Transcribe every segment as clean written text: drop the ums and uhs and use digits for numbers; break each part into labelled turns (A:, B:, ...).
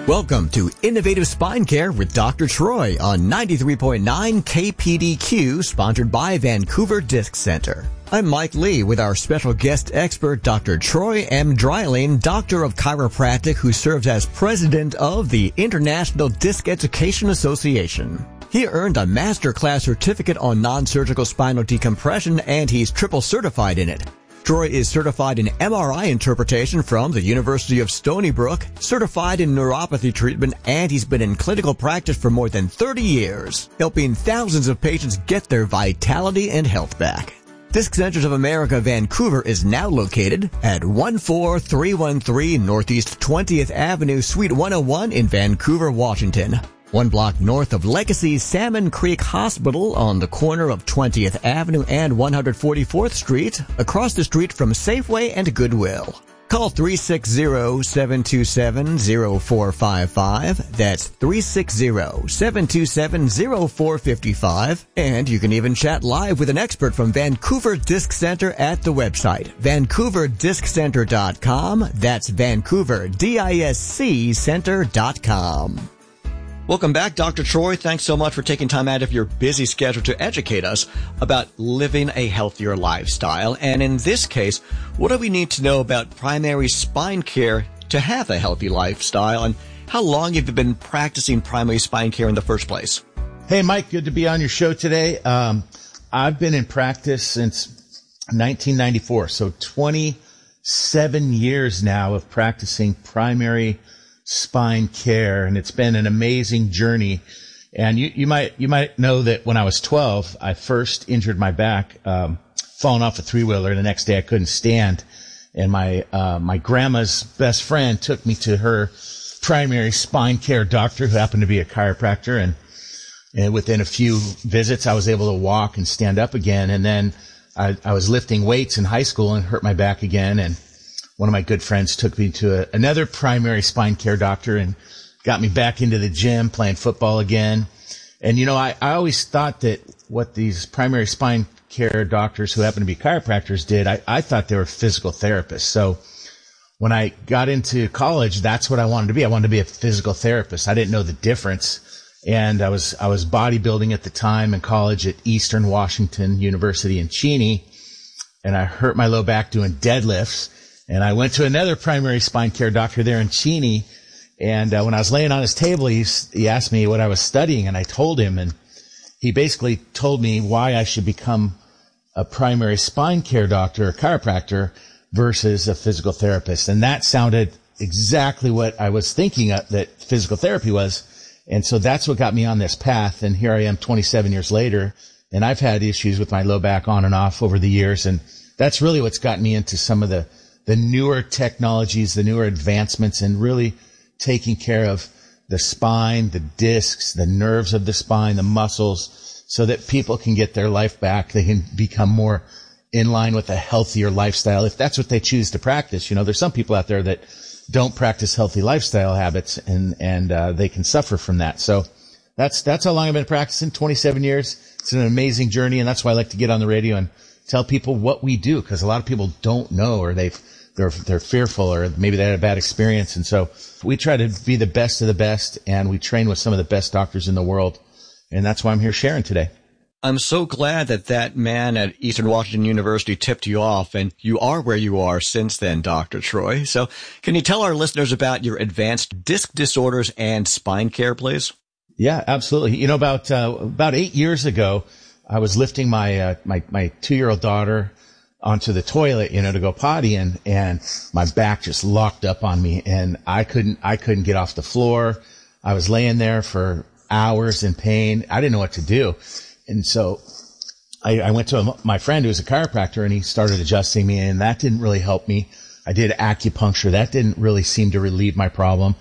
A: Welcome to Innovative Spine Care with Dr. Troy on 93.9 KPDQ, sponsored by Vancouver Disc Center. I'm Mike Lee with our special guest expert, Dr. Troy M. Dreiling, Doctor of Chiropractic, who serves as President of the International Disc Education Association. He earned a masterclass certificate on non-surgical spinal decompression, and he's triple certified in it. Troy is certified in MRI interpretation from the University of Stony Brook, certified in neuropathy treatment, and he's been in clinical practice for more than 30 years, helping thousands of patients get their vitality and health back. Disc Centers of America Vancouver is now located at 14313 Northeast 20th Avenue, Suite 101 in Vancouver, Washington. 1 block north of Legacy Salmon Creek Hospital on the corner of 20th Avenue and 144th Street, across the street from Safeway and Goodwill. Call 360-727-0455. That's 360-727-0455. And you can even chat live with an expert from Vancouver Disc Center at the website, VancouverDiscCenter.com. That's VancouverDiscCenter.com. Welcome back, Dr. Troy. Thanks so much for taking time out of your busy schedule to educate us about living a healthier lifestyle. And in this case, what do we need to know about primary spine care to have a healthy lifestyle? And how long have you been practicing primary spine care in the first place?
B: Hey, Mike, good to be on your show today. I've been in practice since 1994, so 27 years now of practicing primary spine care, and it's been an amazing journey. And you might know that when I was 12, I first injured my back, falling off a three-wheeler. The next day I couldn't stand, and my grandma's best friend took me to her primary spine care doctor, who happened to be a chiropractor, and within a few visits I was able to walk and stand up again. And then I was lifting weights in high school and hurt my back again, and one of my good friends took me to another primary spine care doctor and got me back into the gym, playing football again. And, I always thought that what these primary spine care doctors who happen to be chiropractors did, I thought they were physical therapists. So when I got into college, that's what I wanted to be. I wanted to be a physical therapist. I didn't know the difference. And I was bodybuilding at the time in college at Eastern Washington University in Cheney. And I hurt my low back doing deadlifts. And I went to another primary spine care doctor there in Cheney. And when I was laying on his table, he asked me what I was studying, and I told him. And he basically told me why I should become a primary spine care doctor or chiropractor versus a physical therapist. And that sounded exactly what I was thinking that physical therapy was. And so that's what got me on this path. And here I am 27 years later, and I've had issues with my low back on and off over the years. And that's really what's gotten me into some of the newer technologies, the newer advancements, and really taking care of the spine, the discs, the nerves of the spine, the muscles, so that people can get their life back. They can become more in line with a healthier lifestyle, if that's what they choose to practice. There's some people out there that don't practice healthy lifestyle habits, and they can suffer from that. So that's how long I've been practicing, 27 years. It's an amazing journey, and that's why I like to get on the radio and tell people what we do, because a lot of people don't know, or they're fearful, or maybe they had a bad experience. And so we try to be the best of the best, and we train with some of the best doctors in the world. And that's why I'm here sharing today.
A: I'm so glad that man at Eastern Washington University tipped you off, and you are where you are since then, Dr. Troy. So can you tell our listeners about your advanced disc disorders and spine care, please?
B: Yeah, absolutely. About 8 years ago, I was lifting my 2-year-old daughter onto the toilet, to go potty, and my back just locked up on me, and I couldn't get off the floor. I was laying there for hours in pain. I didn't know what to do. And so I went to my friend who's a chiropractor, and he started adjusting me, and that didn't really help me. I did acupuncture. That didn't really seem to relieve my problem.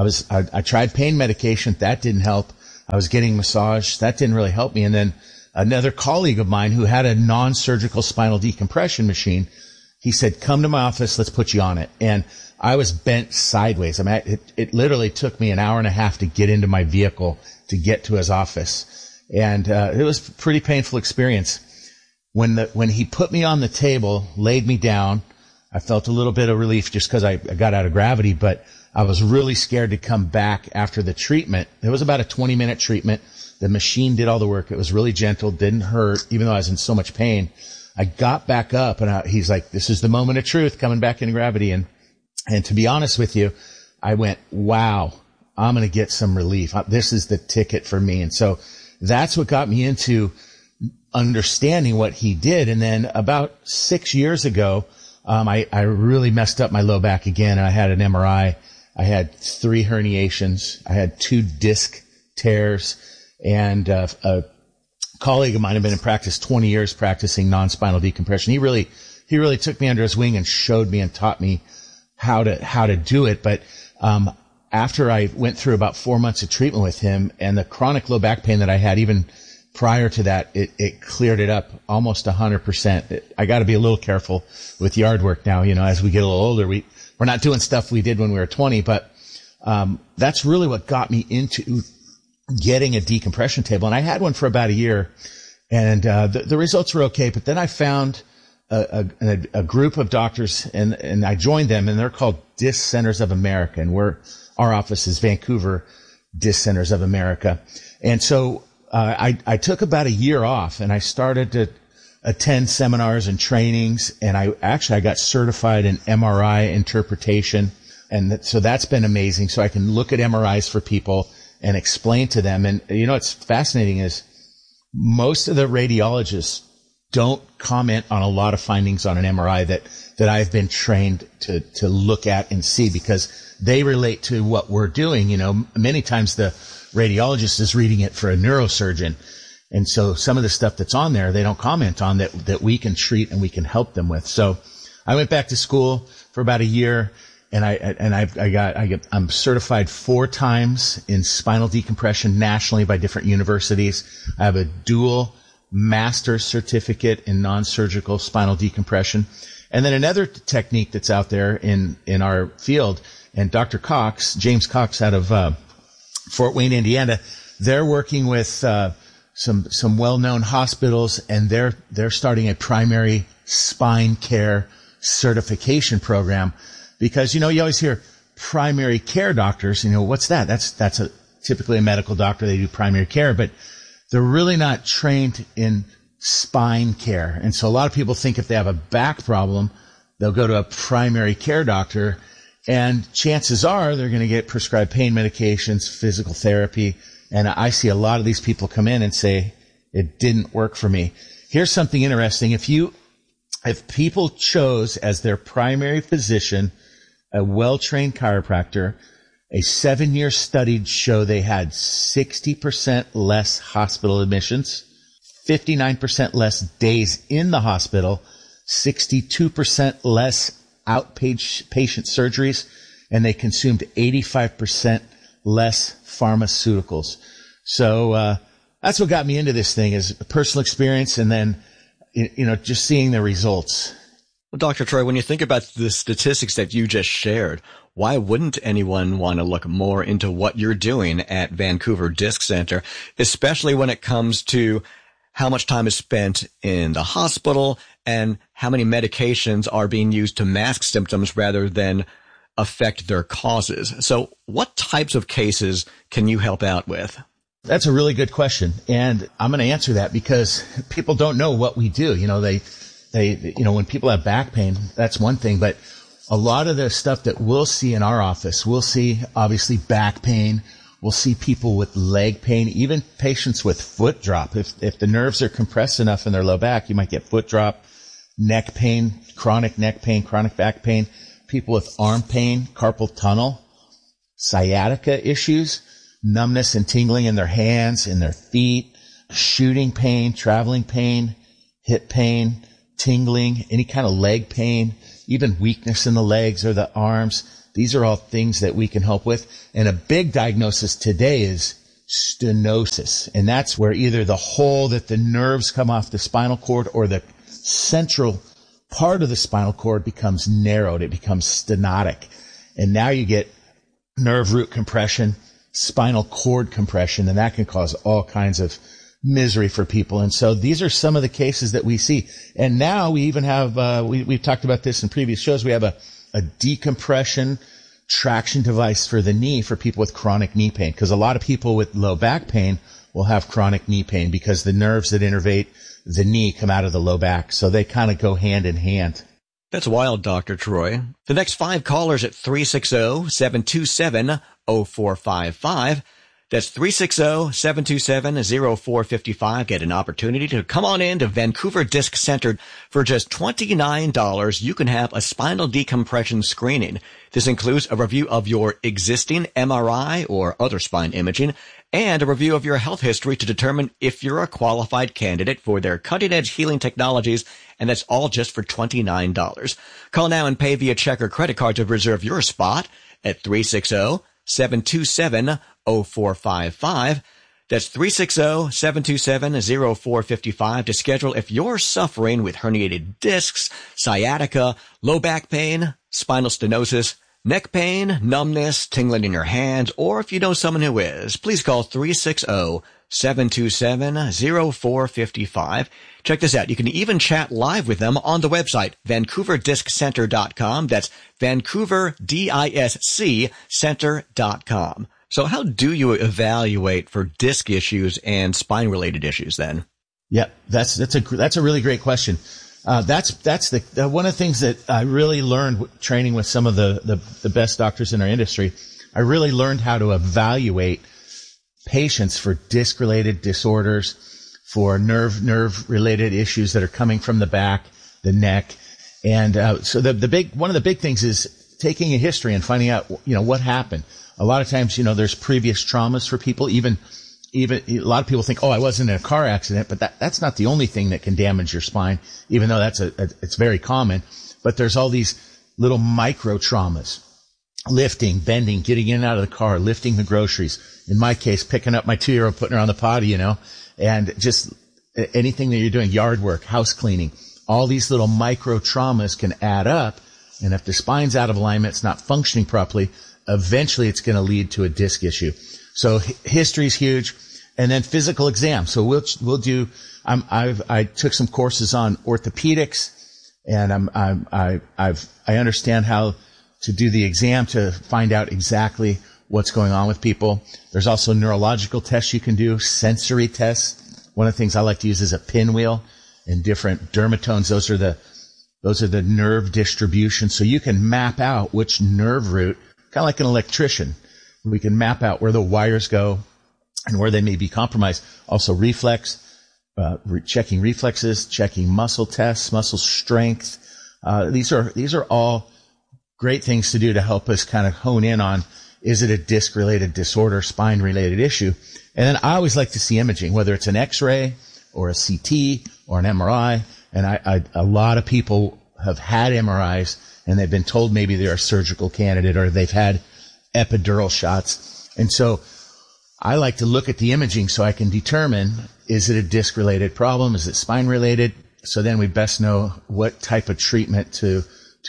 B: I tried pain medication. That didn't help. I was getting massage. That didn't really help me. And then another colleague of mine who had a non-surgical spinal decompression machine, he said, "Come to my office, let's put you on it." And I was bent sideways. It literally took me an hour and a half to get into my vehicle to get to his office. And it was a pretty painful experience. When he put me on the table, laid me down, I felt a little bit of relief just because I got out of gravity, but I was really scared to come back after the treatment. It was about a 20-minute treatment. The machine did all the work. It was really gentle, didn't hurt, even though I was in so much pain. I got back up, and he's like, this is the moment of truth, coming back into gravity. And to be honest with you, I went, wow, I'm going to get some relief. This is the ticket for me. And so that's what got me into understanding what he did. And then about 6 years ago, I really messed up my low back again, and I had an MRI. I had 3 herniations. I had 2 disc tears, and a colleague of mine had been in practice 20 years practicing non-spinal decompression. He really took me under his wing and showed me and taught me how to do it. But after I went through about 4 months of treatment with him, and the chronic low back pain that I had even prior to that, it cleared it up almost 100%. I got to be a little careful with yard work now. As we get a little older, we're not doing stuff we did when we were 20, but that's really what got me into getting a decompression table. And I had one for about a year, and the results were okay. But then I found a group of doctors, and I joined them, and they're called Disc Centers of America, and our office is Vancouver Disc Centers of America. And so I took about a year off, and I started to attend seminars and trainings, and I got certified in MRI interpretation. And so that's been amazing. So I can look at MRIs for people and explain to them. And what's fascinating is most of the radiologists don't comment on a lot of findings on an MRI that I've been trained to look at and see, because they relate to what we're doing. Many times the radiologist is reading it for a neurosurgeon. And so some of the stuff that's on there, they don't comment on that we can treat and we can help them with. So I went back to school for about a year, and I'm certified 4 times in spinal decompression nationally by different universities. I have a dual master's certificate in non-surgical spinal decompression. And then another technique that's out there in our field, and Dr. Cox, James Cox out of Fort Wayne, Indiana, they're working with some well-known hospitals, and they're starting a primary spine care certification program. Because, you always hear primary care doctors, what's that? That's typically a medical doctor. They do primary care, but they're really not trained in spine care. And so a lot of people think if they have a back problem, they'll go to a primary care doctor, and chances are they're going to get prescribed pain medications, physical therapy. And I see a lot of these people come in and say, it didn't work for me. Here's something interesting. If people chose as their primary physician a well-trained chiropractor, a 7-year study showed they had 60% less hospital admissions, 59% less days in the hospital, 62% less outpatient surgeries, and they consumed 85% less pharmaceuticals. So that's what got me into this thing, is personal experience, and then just seeing the results.
A: Well, Dr. Troy, when you think about the statistics that you just shared, why wouldn't anyone want to look more into what you're doing at Vancouver Disc Center, especially when it comes to how much time is spent in the hospital and how many medications are being used to mask symptoms rather than affect their causes? So what types of cases can you help out with?
B: That's a really good question. And I'm going to answer that because people don't know what we do. When people have back pain, that's one thing, but a lot of the stuff that we'll see in our office, we'll see obviously back pain. We'll see people with leg pain, even patients with foot drop. If the nerves are compressed enough in their low back, you might get foot drop, neck pain, chronic back pain, people with arm pain, carpal tunnel, sciatica issues, numbness and tingling in their hands, in their feet, shooting pain, traveling pain, hip pain, tingling, any kind of leg pain, even weakness in the legs or the arms. These are all things that we can help with. And a big diagnosis today is stenosis. And that's where either the hole that the nerves come off the spinal cord or the central part of the spinal cord becomes narrowed. It becomes stenotic. And now you get nerve root compression, spinal cord compression, and that can cause all kinds of misery for people. And so these are some of the cases that we see. And now we even have, we've talked about this in previous shows, we have a decompression traction device for the knee for people with chronic knee pain. Because a lot of people with low back pain will have chronic knee pain because the nerves that innervate the knee come out of the low back. So they kind of go hand in hand.
A: That's wild, Dr. Troy. The next 5 callers at 360-727-0455. That's 360-727-0455. Get an opportunity to come on in to Vancouver Disc Center for just $29. You can have a spinal decompression screening. This includes a review of your existing MRI or other spine imaging and a review of your health history to determine if you're a qualified candidate for their cutting-edge healing technologies, and that's all just for $29. Call now and pay via check or credit card to reserve your spot at 360-727-0455. That's 360-727-0455 to schedule if you're suffering with herniated discs, sciatica, low back pain, spinal stenosis, neck pain, numbness, tingling in your hands, or if you know someone who is. Please call 360-727-0455. Check this out. You can even chat live with them on the website, vancouverdisccenter.com. That's vancouver-disc-center.com. So how do you evaluate for disc issues and spine-related issues then?
B: Yeah, that's a really great question. That's the one of the things that I really learned training with some of the best doctors in our industry. I really learned how to evaluate patients for disc-related disorders, for nerve-related issues that are coming from the back, the neck. And so one of the big things is taking a history and finding out, what happened. A lot of times, there's previous traumas for people. Even a lot of people think, I wasn't in a car accident, but that's not the only thing that can damage your spine, even though it's very common. But there's all these little micro traumas. Lifting, bending, getting in and out of the car, lifting the groceries. In my case, picking up my 2-year-old, putting her on the potty, and just anything that you're doing, yard work, house cleaning. All these little micro traumas can add up. And if the spine's out of alignment, it's not functioning properly, eventually it's going to lead to a disc issue. So history's huge. And then physical exam. So we'll do, I took some courses on orthopedics, and I understand how to do the exam to find out exactly what's going on with people. There's also neurological tests you can do, sensory tests. One of the things I like to use is a pinwheel and different dermatones. Those are the nerve distribution. So you can map out which nerve root, kind of like an electrician. We can map out where the wires go and where they may be compromised. Also reflex, checking reflexes, checking muscle tests, muscle strength. These are all great things to do to help us kind of hone in on, is it a disc-related disorder, spine-related issue? And then I always like to see imaging, whether it's an X-ray or a CT or an MRI. And a lot of people have had MRIs and they've been told maybe they're a surgical candidate or they've had epidural shots. And so I like to look at the imaging so I can determine, is it a disc-related problem? Is it spine-related? So then we best know what type of treatment to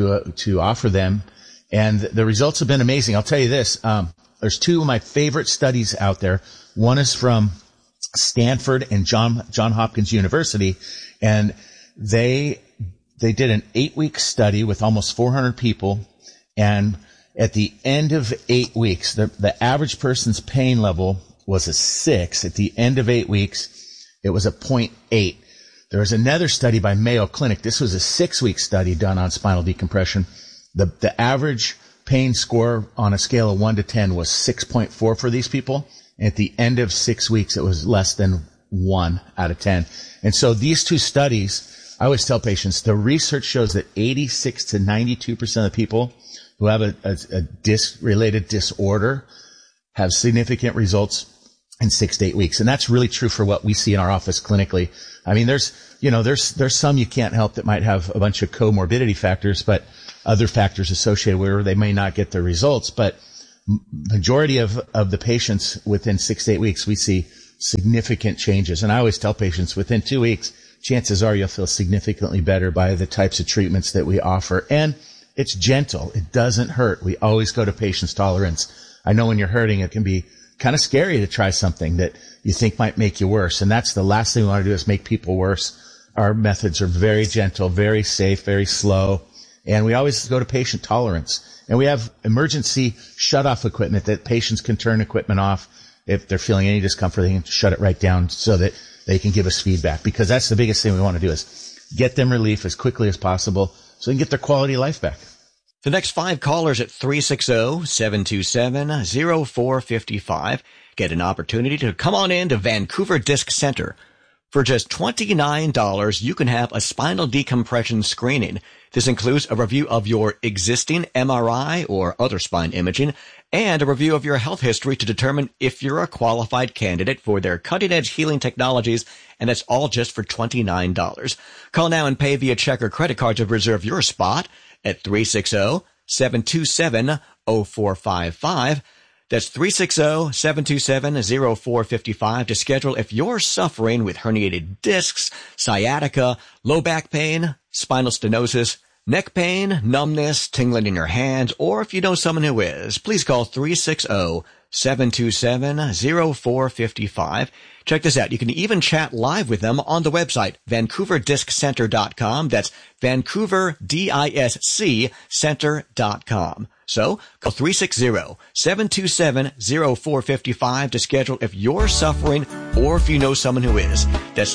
B: offer them. And the results have been amazing. I'll tell you this. There's 2 of my favorite studies out there. One is from Stanford and John Hopkins University. And they did an 8-week study with almost 400 people. And at the end of 8 weeks, the average person's pain level was a 6. At the end of 8 weeks, it was a 0.8. There was another study by Mayo Clinic. This was a 6-week study done on spinal decompression. The average pain score on a scale of 1 to 10 was 6.4 for these people. And at the end of 6 weeks, it was less than 1 out of 10. And so these 2 studies, I always tell patients, the research shows that 86 to 92% of people who have a disc-related disorder have significant results in 6 to 8 weeks. And that's really true for what we see in our office clinically. I mean, there's some you can't help that might have a bunch of comorbidity factors, but other factors associated where they may not get the results. But majority of the patients within 6 to 8 weeks, we see significant changes. And I always tell patients within 2 weeks, chances are you'll feel significantly better by the types of treatments that we offer. And it's gentle. It doesn't hurt. We always go to patient's tolerance. I know when you're hurting, it can be kind of scary to try something that you think might make you worse. And that's the last thing we want to do, is make people worse. Our methods are very gentle, very safe, very slow. And we always go to patient tolerance. And we have emergency shut-off equipment that patients can turn equipment off. If they're feeling any discomfort, they can shut it right down so that they can give us feedback, because that's the biggest thing we want to do is get them relief as quickly as possible so they can get their quality of life back.
A: The next 5 callers at 360-727-0455 get an opportunity to come on in to Vancouver Disc Center. For just $29, you can have a spinal decompression screening. This includes a review of your existing MRI or other spine imaging and a review of your health history to determine if you're a qualified candidate for their cutting-edge healing technologies, and that's all just for $29. Call now and pay via check or credit card to reserve your spot at 360-727-0455. That's 360-727-0455 to schedule if you're suffering with herniated discs, sciatica, low back pain, spinal stenosis, neck pain, numbness, tingling in your hands, or if you know someone who is. Please call 360-727-0455. Check this out. You can even chat live with them on the website, VancouverDiscCenter.com. That's VancouverDiscCenter.com. So, call 360-727-0455 to schedule if you're suffering or if you know someone who is. That's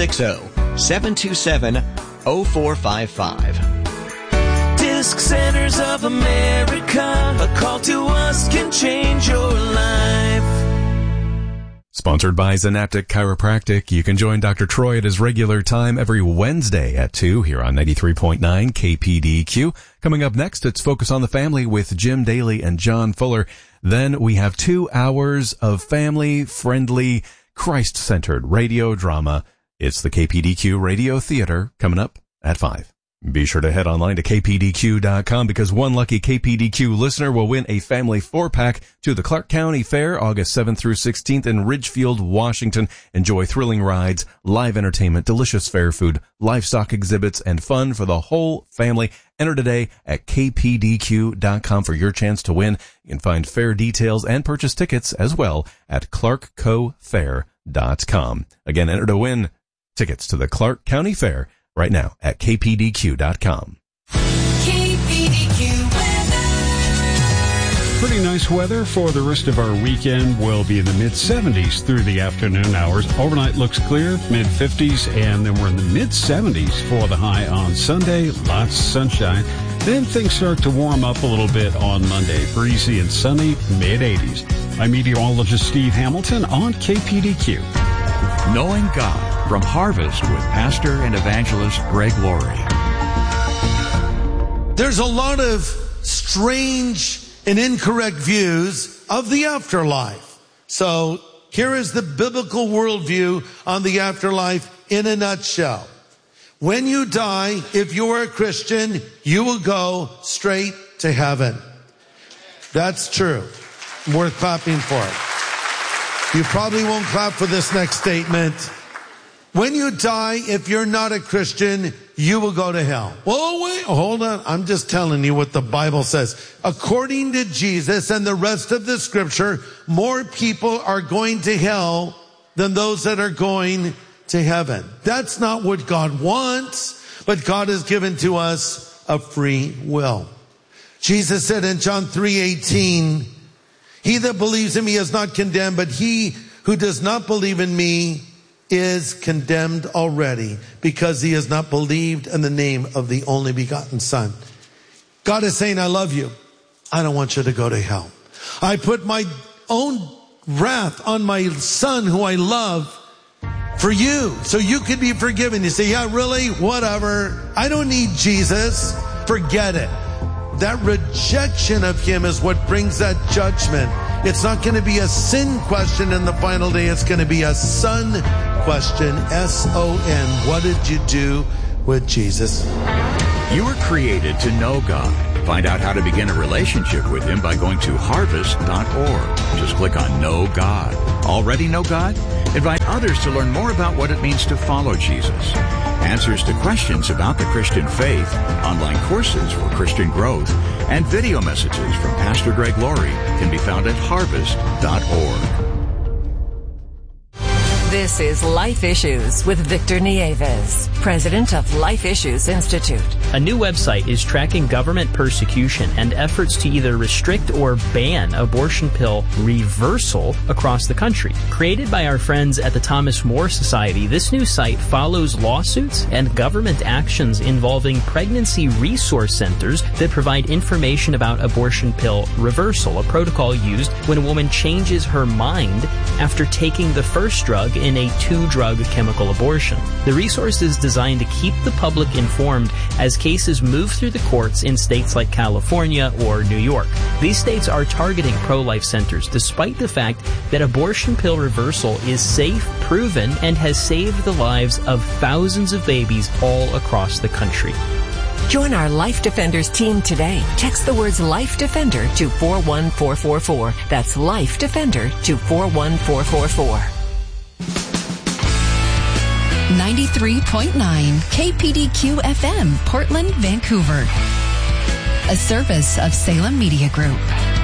A: 360-727-0455.
C: Disc Centers of America. A call to us can change your life.
D: Sponsored by Zanaptic Chiropractic. You can join Dr. Troy at his regular time every Wednesday at 2 here on 93.9 KPDQ. Coming up next, it's Focus on the Family with Jim Daly and John Fuller. Then we have 2 hours of family-friendly, Christ-centered radio drama. It's the KPDQ Radio Theater coming up at 5. Be sure to head online to kpdq.com because one lucky KPDQ listener will win a family 4-pack to the Clark County Fair August 7th through 16th in Ridgefield, Washington. Enjoy thrilling rides, live entertainment, delicious fair food, livestock exhibits, and fun for the whole family. Enter today at kpdq.com for your chance to win. You can find fair details and purchase tickets as well at clarkcofair.com. Again, enter to win tickets to the Clark County Fair right now at kpdq.com.
C: KPDQ weather.
E: Pretty nice weather for the rest of our weekend. Will be in the mid-70s through the afternoon hours. Overnight looks clear, mid-50s, and then we're in the mid-70s for the high on Sunday. Lots of sunshine. Then things start to warm up a little bit on Monday. Breezy and sunny, mid-80s. I'm meteorologist Steve Hamilton on KPDQ.
F: Knowing God from Harvest with Pastor and Evangelist Greg Laurie.
G: There's a lot of strange and incorrect views of the afterlife. So here is the biblical worldview on the afterlife in a nutshell. When you die, if you are a Christian, you will go straight to heaven. That's true. Worth clapping for it. You probably won't clap for this next statement. When you die, if you're not a Christian, you will go to hell. Well, wait, hold on. I'm just telling you what the Bible says. According to Jesus and the rest of the scripture, more people are going to hell than those that are going to heaven. That's not what God wants, but God has given to us a free will. Jesus said in John 3:18, he that believes in me is not condemned, but he who does not believe in me is condemned already because he has not believed in the name of the only begotten Son. God is saying, I love you. I don't want you to go to hell. I put my own wrath on my Son who I love for you so you could be forgiven. You say, yeah, really? Whatever. I don't need Jesus. Forget it. That rejection of him is what brings that judgment. It's not going to be a sin question in the final day. It's going to be a son question. S-O-N. What did you do with Jesus?
F: You were created to know God. Find out how to begin a relationship with him by going to harvest.org. Just click on Know God. Already know God? Invite others to learn more about what it means to follow Jesus. Answers to questions about the Christian faith, online courses for Christian growth, and video messages from Pastor Greg Laurie can be found at harvest.org.
H: This is Life Issues with Victor Nieves. president of Life Issues Institute.
I: A new website is tracking government persecution and efforts to either restrict or ban abortion pill reversal across the country. Created by our friends at the Thomas More Society, this new site follows lawsuits and government actions involving pregnancy resource centers that provide information about abortion pill reversal, a protocol used when a woman changes her mind after taking the first drug in a 2-drug chemical abortion. The resource is designed to keep the public informed as cases move through the courts in states like California or New York. These states are targeting pro-life centers despite the fact that abortion pill reversal is safe, proven, and has saved the lives of thousands of babies all across the country.
H: Join our Life Defenders team today. Text the words Life Defender to 41444. That's Life Defender to 41444.
J: 93.9 KPDQ FM, Portland, Vancouver. A service of Salem Media Group.